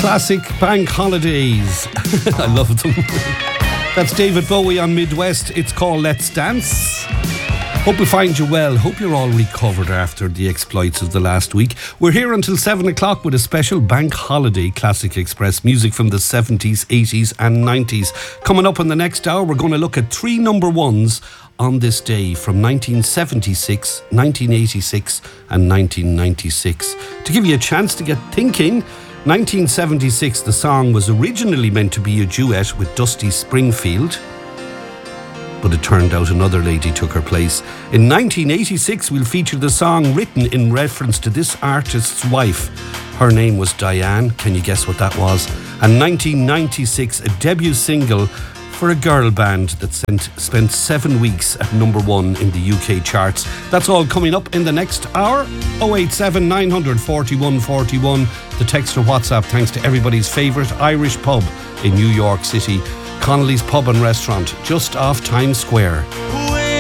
Classic bank holidays. I love them. That's David Bowie on Midwest. It's called Let's Dance. Hope we find you well. Hope you're all recovered after the exploits of the last week. We're here until 7 o'clock with a special bank holiday Classic Express music from the 70s, 80s and 90s. Coming up in the next hour, we're going to look at 3 number ones on this day from 1976, 1986 and 1996. To give you a chance to get thinking, 1976, the song was originally meant to be a duet with Dusty Springfield, but it turned out another lady took her place. In 1986, we'll feature the song written in reference to this artist's wife. Her name was Diane. Can you guess what that was? And 1996, a debut single for a girl band that spent 7 weeks at number 1 in the UK charts. That's all coming up in the next hour. 087 900 41 41. The text or WhatsApp, thanks to everybody's favourite Irish pub in New York City, Connolly's Pub and Restaurant, just off Times Square.